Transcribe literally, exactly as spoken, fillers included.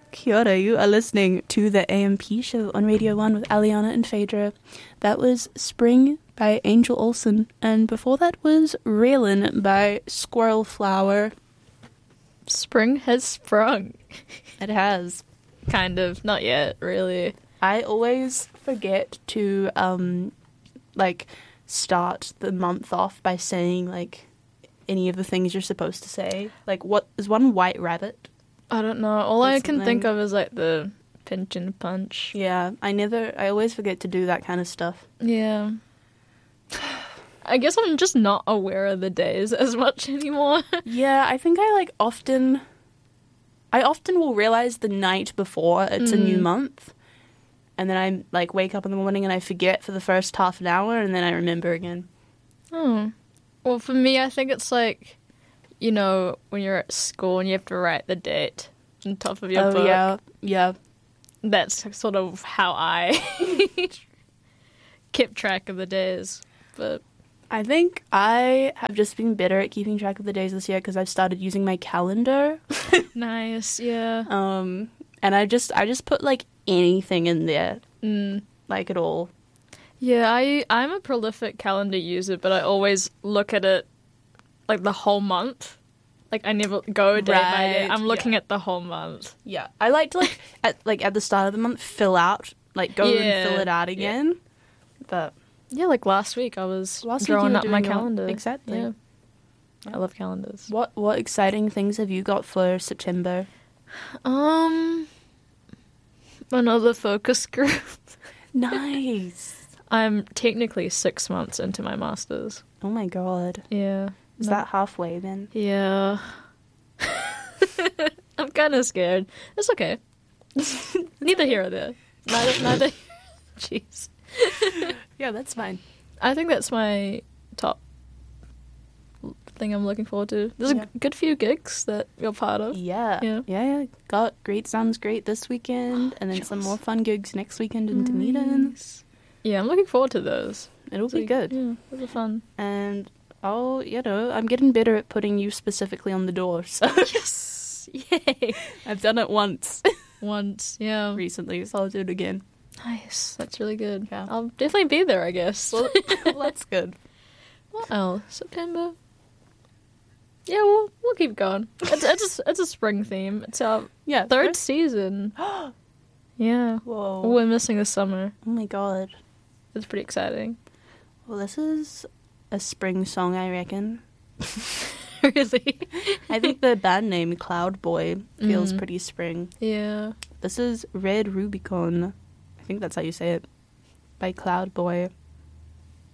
Kia ora, you are listening to the A M P show on Radio one with Aliana and Phaedra. That was Spring by Angel Olsen, and before that was Raelin by Squirrel Flower. Spring has sprung. It has. Kind of. Not yet, really. I always forget to, um, like, start the month off by saying, like, any of the things you're supposed to say. Like, what is one white rabbit? I don't know. All I can something. think of is like the pinch and punch. Yeah, I never, I always forget to do that kind of stuff. Yeah. I guess I'm just not aware of the days as much anymore. Yeah, I think I like often, I often will realize the night before it's mm. a new month. And then I like wake up in the morning and I forget for the first half an hour and then I remember again. Oh. Well, for me, I think it's like, you know, when you're at school and you have to write the date on top of your oh, book. yeah, yeah. That's sort of how I kept track of the days. But I think I have just been better at keeping track of the days this year because I've started using my calendar. Nice, yeah. Um, and I just I just put like anything in there, mm. like at all. Yeah, I I'm a prolific calendar user, but I always look at it like the whole month. Like I never go day right, by day. I'm looking yeah. at the whole month. Yeah, I like to like at like at the start of the month fill out like go yeah. and fill it out again. Yeah. But yeah, like last week I was last drawing up my your, calendar. Exactly. Yeah. Yeah. I love calendars. What what exciting things have you got for September? Um, another focus group. Nice. I'm technically six months into my masters. Oh my god. Yeah. Is no. that halfway then? Yeah. I'm kind of scared. It's okay. Neither here or there. Neither. Neither. Jeez. Yeah, that's fine. I think that's my top thing I'm looking forward to. There's yeah. a good few gigs that you're part of. Yeah. Yeah. Yeah, yeah. Got Great Sounds Great this weekend, and then Jealous. some more fun gigs next weekend in Dunedin. Nice. Yeah, I'm looking forward to those. It'll It's be like, good. Yeah, it'll be fun. And, oh, you know, I'm getting better at putting you specifically on the door, so... Yes! Yay! I've done it once. Once, yeah. Recently, so I'll do it again. Nice. That's really good. Yeah. I'll definitely be there, I guess. Well, well that's good. What else? September? Yeah, we'll, we'll keep going. It's, it's, a, it's a spring theme. It's our Yeah. third first- season. Yeah. Whoa. We're missing the summer. Oh my god. It's pretty exciting. Well, this is a spring song, I reckon. Really? I think the band name Cloud Boy feels Mm. pretty spring. Yeah. This is Red Rubicon. I think that's how you say it. By Cloud Boy.